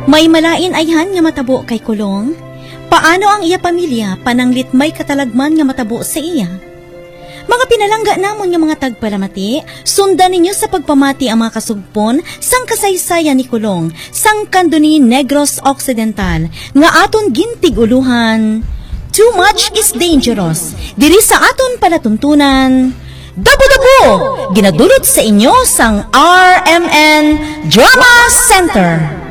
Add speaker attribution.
Speaker 1: May malain ayhan nga matabo kay Kulong. Paano ang iya pamilya pananglit may katalagman nga matabo sa iya? Mga pinalangga namon nga mga tagpalamati, sundan ninyo sa pagpamati ang mga kasugpon sang kasaysayan ni Kulong, sang kanduni Negros Occidental, nga aton gintiguluhan. Too much is dangerous. Diri sa aton palatuntunan, Dabo-dabo! Ginadulot sa inyo sang RMN Drama Center.